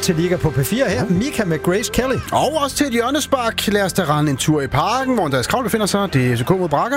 til Liga på P4 her. Mika med Grace Kelly. Og også til et hjørnespark. Lad os da rende en tur i parken, hvor Andreas Kravl befinder sig. Det er FCK mod Braga.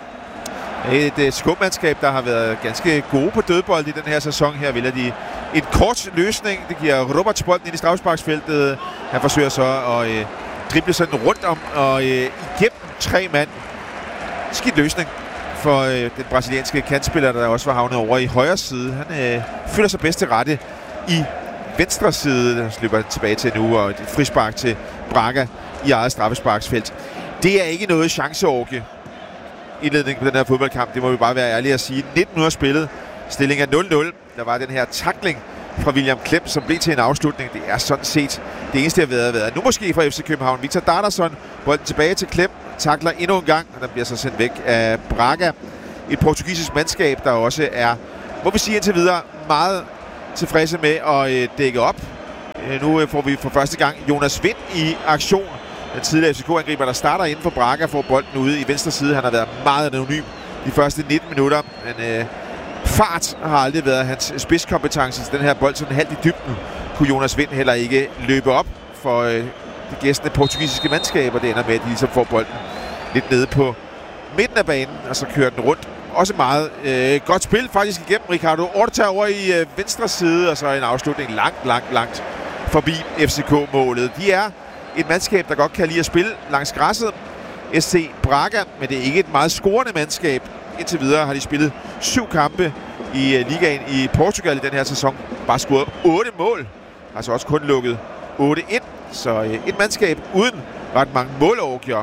Et skubmandskab, der har været ganske gode på dødbold i den her sæson. Her vælger de en kort løsning. Det giver Roberts bolden ind i straffesparksfeltet. Han forsøger så at drible sådan rundt om og igennem 3 mand. Skidt løsning for den brasilianske kantspiller, der også var havnet over i højre side. Han føler sig bedst til rette i venstre side. Der slipper tilbage til nu, og et frispark til Braga i eget straffesparksfelt. Det er ikke noget chanceorgie indledning på den her fodboldkamp. Det må vi bare være ærlige at sige. 19 minutter spillet. Stillingen er 0-0. Der var den her tackling fra William Klem, som blev til en afslutning. Det er sådan set det eneste, jeg har været. Nu måske fra FC København. Victor Dardarsson. Bolden tilbage til Klem. Tackler endnu en gang, og der bliver så sendt væk af Braga. Et portugisisk mandskab, der også er, må vi sige indtil videre, meget tilfredse med at dække op. Nu får vi for første gang Jonas Vind i aktion. Den tidligere FCK-angriber, der starter inden for Braga, får bolden ude i venstre side. Han har været meget anonym de første 19 minutter, men fart har aldrig været hans spidskompetence. Så den her bold sådan halvt i dybden kunne Jonas Vind heller ikke løbe op for det gæstende portugisiske mandskab, og det ender med, at de ligesom får bolden lidt nede på midten af banen, og så kører den rundt. Også meget godt spil faktisk igennem Ricardo Horta over i venstre side, og så en afslutning langt forbi FCK-målet. De er et mandskab, der godt kan lide at spille langs græsset. SC Braga, men det er ikke et meget scorende mandskab. Indtil videre har de spillet 7 kampe i ligaen i Portugal i den her sæson. Bare scoret 8 mål. Altså også kun lukket 8-1. Så et mandskab uden ret mange målorgier.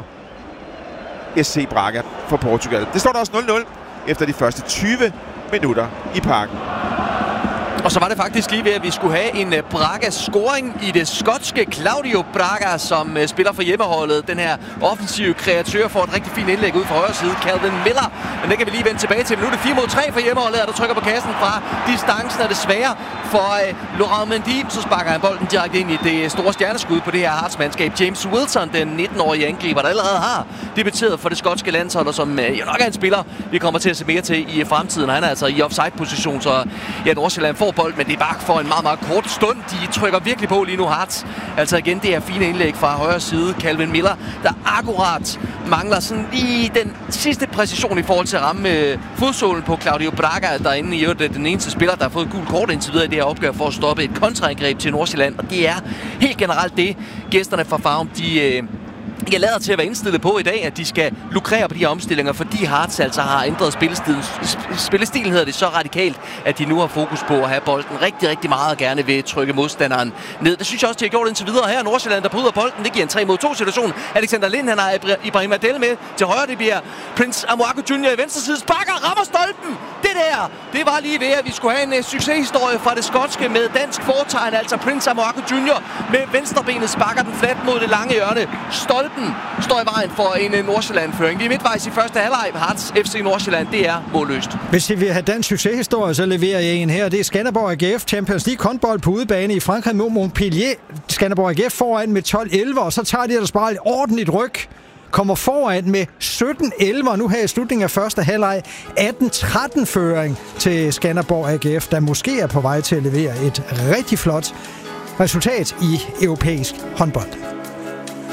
SC Braga for Portugal. Det står der også 0-0 efter de første 20 minutter i parken. Og så var det faktisk lige ved, at vi skulle have en Braga-scoring i det skotske. Claudio Braga, som spiller for hjemmeholdet. Den her offensive kreatør får et rigtig fint indlæg ud fra højre side. Calvin Miller. Men det kan vi lige vende tilbage til. Nu er det 4-3 for hjemmeholdet, og der trykker på kassen fra distancen. Er det svære for Laurent Mendy. Så sparker han bolden direkte ind i det store stjerneskud på det her Hearts-mandskab. James Wilson, den 19-årige angriber, der allerede har debuteret for det skotske landshold, og som nok er en spiller, vi kommer til at se mere til i fremtiden. Han er altså i offside-position, så Nordsjælland får bold, men det er bare for en meget kort stund. De trykker virkelig på lige nu Hearts. Altså igen, det er fine indlæg fra højre side. Calvin Miller, der akkurat mangler sådan lige den sidste præcision i forhold til at ramme fodsålen på Claudio Braga, der inde i den eneste spiller, der har fået gul kort indtil videre i det her opgør for at stoppe et kontraangreb til Nordsjælland. Og det er helt generelt det, gæsterne fra Farum, jeg lader til at være indstillet på i dag, at de skal lukrere på de her omstillinger, fordi Hearts altså har ændret spillestilen hedder det så radikalt, at de nu har fokus på at have bolden rigtig meget og gerne vil trykke modstanderen ned. Det synes jeg også, de har gjort indtil videre her. Nordsjælland, der bryder bolden. Det giver en 3-mod-2 situation. Alexander Lind, han har Ibrahim Adel med til højre. Det bliver Prince Amoako Jr. i venstre side. Sparker, rammer stolpen. Det var lige ved, at vi skulle have en succeshistorie fra det skotske med dansk fortegn. Altså Prince Amoako Jr. med venstrebenet sparker den flat mod det lange hjørne. Stolpen står i vejen for en Nordsjælland-føring. Vi er midtvejs i første halvleg. Hearts FC Nordsjælland, det er målløst. Hvis I vil have dansk succeshistorie, så leverer jeg en her. Det er Skanderborg AGF Champions League håndbold på udebane i Frankrig mod Montpellier. Skanderborg AGF foran med 12-11, og så tager de ellers bare et ordentligt ryg. Kommer foran med 17-11, og nu her i slutningen af første halvleg 18-13 føring til Skanderborg AGF, der måske er på vej til at levere et rigtig flot resultat i europæisk håndbold.